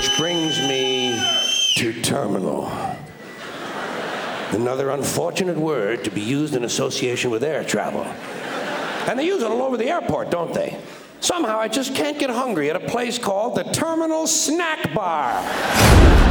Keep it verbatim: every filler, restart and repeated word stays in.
Which brings me to terminal. Another unfortunate word to be used in association with air travel. And they use it all over the airport, don't they? Somehow I just can't get hungry at a place called the Terminal Snack Bar.